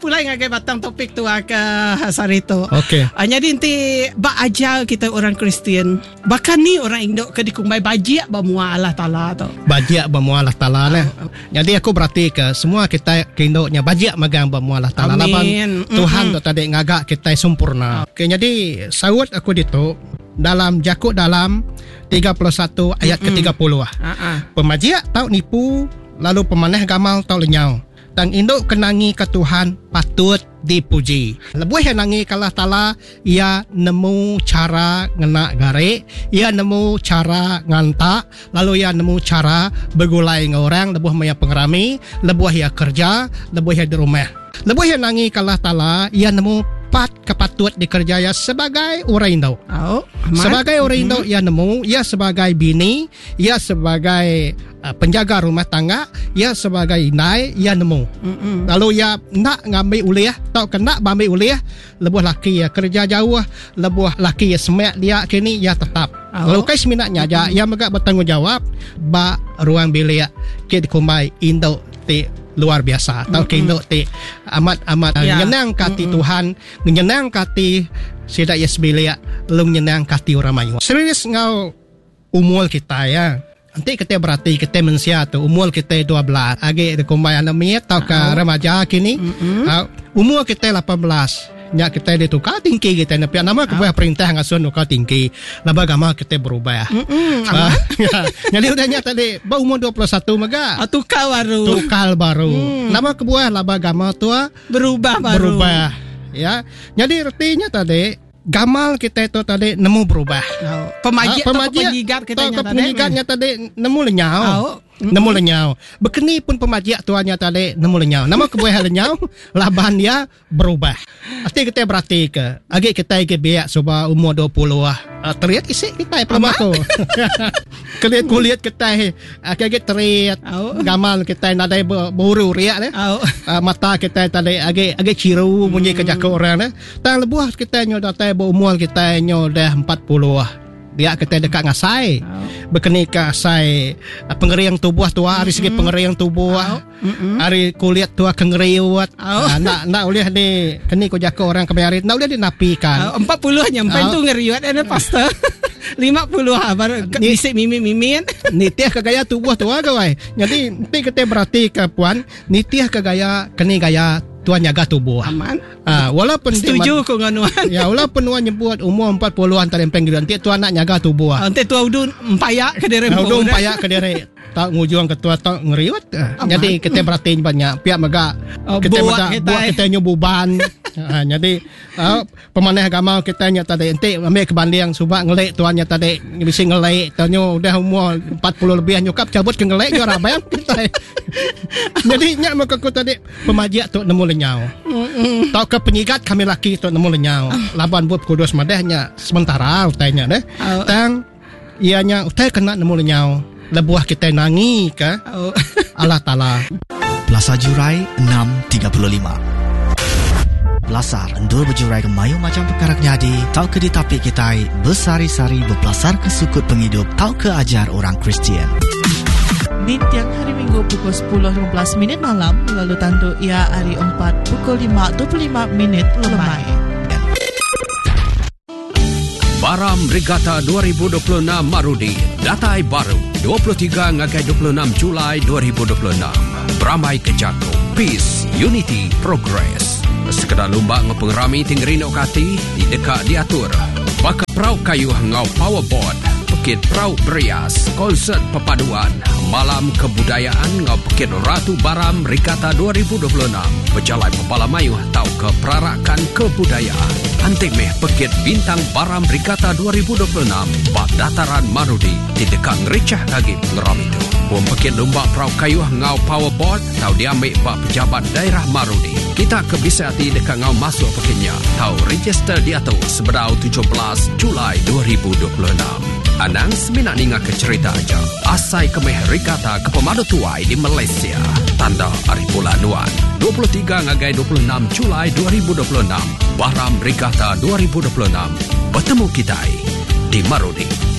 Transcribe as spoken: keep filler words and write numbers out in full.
pula ngagai batang topik tu ke Sarito. Okey. Uh, jadi nanti ba ajar kita orang Kristian. Bahkan ni orang Indo ke dikumbai bajiak bamua Allah Taala tu. Bajiak bamua Allah Taala lah. Uh, uh. Jadi aku berarti ke semua kita ke Indo nya bajiak magang bamua Allah Taala. Amin. Tuhan tu tadi ngagak kita sempurna. Okey, jadi sawut aku ditu dalam Jakub dalam tiga puluh satu ayat ke tiga puluh ah. Uh-uh. Pemajiak tau nipu, lalu pemanah gamal tau lenyau. Tang induk kenangi ke Tuhan patut dipuji. Lebih yang nangi kalah Taala, ia nemu cara ngena garek, ia nemu cara ngantak, lalu ia nemu cara bergulai dengan orang, lebih maya pengerami, lebih ia kerja, lebih ia di rumah. Lebih yang nangi kalah Taala, ia nemu pat kepatut dikerjaya sebagai orang Indo. Oh, sebagai orang Indo ia nemu, ia sebagai bini, ia sebagai uh, penjaga rumah tangga, ia sebagai inai, ia nemu. Mm-mm. Lalu ia nak ngambil uliah, tau kena ambil uliah, lebih laki ia kerja jauh, lebih laki ia semak dia kini ia tetap. Oh. Lalu kais minatnya aja, ia megak bertanggungjawab ba ruang bilik ke dikumai Indo ti luar biasa. Tahu ke Indo ti amat amat yeah. Nyenang kati Mm-mm. Tuhan, nyenang kati sidak yes bilik, lalu nyenang kati orang Melayu. Serius ngau umur kita ya. Nanti kita berarti kita manusia tu umur kita dua belas. Agi dikumbai anak miat tau ke oh. Remaja kini. Uh, umur kita lapan belas. Nya kita itu kau tinggi kita nak nama kebuah perintah ngasun kau tinggi. Laba agama kita berubah. Uh, ya. Jadi udahnya tadi ba umur dua puluh satu mega. Oh, tukal baru. Tukal baru. Hmm. Nama kebuah laba agama tua berubah baru. Berubah. Ya. Jadi artinya tadi gamal kita itu tadi nemu berubah. Oh. Pemaji ha, pemaji penyigat kita tadi. Penyigatnya tadi nemu lenyau. Oh. Nemu lenyau. Bekeni pun pemajiak tuanya tadi nemu lenyau. Nama kebuah lenyau, laban dia berubah. Arti kita berarti ke, agi kita ke biak sebab umur dua puluh ah. Uh, teriak isi kita pelamaku. Kulit kulit kita agi teriak. Gamal kita nadai buru riak le. Uh, mata kita tadi agi agi ciru bunyi kerja ke orang le. Tang lebuh kita nyo datai umur kita nyo dah empat puluh ah. Dia kita dekat ngasai. Oh. Berkeni ke asai pengeriang tubuh tua, hari segi pengeriang tubuh. Oh. Hari kulit tua kengeriut. Oh. Uh, nak nak boleh ni keni ko jaka orang kemarin. Nak boleh dinapikan. Oh, empat puluh nyampai oh. Tu ngeriut ada pastor. lima puluh ah baru bisik mimi-mimi. Nitiah ke gaya tubuh tua gawai. Jadi nanti kita berarti ke puan, nitiah ke gaya keni gaya tuan jaga tubuh. Aman. Ah, walaupun setuju ko nganuan. Ya, walaupun tuan nyebut umur empat puluhan tarempeng gitu, nanti tuan nak jaga tubuh. Nanti tuan udun empayak ke dere. Udun empayak ke dere. Tak ngujung ketua tak ngeriut. Jadi kita berarti banyak pihak mega oh, kita buat kita, buat kita nyububan. Ha, jadi uh, pemanah agama kita nya tadi ente ambil kebanding subak ngelek tuannya tadi bisa ngelek tanyo udah umur empat puluh lebih nyukap cabut ke ngelek yo rabayang kita. Jadi nya maka ku tadi pemajiak tu nemu lenyau. Tau ke penyigat kami laki tu nemu lenyau. Laban buat kudus madahnya sementara utainya deh. Tang ianya utai kena nemu lenyau. Lebuah kita nangi ke oh. Allah Ta'ala. Plaza Jurai enam tiga puluh lima. Belasar endur berjurai ke mayu macam perkara jadi. Tau ke ditapik kita bersari-sari berpelasar ke sukut penghidup. Tau ke ajar orang Kristian. Di tiang hari Minggu pukul sepuluh lima belas minit malam. Lalu tantu ia hari empat pukul lima dua puluh lima minit lemai. Baram Regatta dua ribu dua puluh enam Marudi. Datai baru dua puluh tiga hingga dua puluh enam Julai dua ribu dua puluh enam. Beramai ke Jakub. Peace, Unity, Progress. Sekedar lomba ngepengerami tinggerino kati di dekat diatur. Baka perau kayu ngau powerboard. Pekit perau berias. Konsert perpaduan. Malam kebudayaan ngau pekit Ratu Baram Regatta dua ribu dua puluh enam. Berjalan Pepala Mayu tau ke perarakan kebudayaan. Antik meh pekit bintang Baram Regatta dua ribu dua puluh enam. Bak dataran Marudi di dekat ngericah lagi ngeram itu. Buang pekit lomba perau kayu ngau powerboard. Tau diambil bak pejabat daerah Marudi. Kita ke bisa hati dekat ngau masuk pekitnya. Tau register diatur sebedau tujuh belas Julai dua ribu dua puluh enam. Anang seminat ninga ke cerita aja. Asai kemeh Regatta ke pemadu tuai di Malaysia. Tanda Arif Bulanuan. dua puluh tiga hingga dua puluh enam Julai dua ribu dua puluh enam. Baram Regatta dua ribu dua puluh enam. Bertemu kita di Marudi.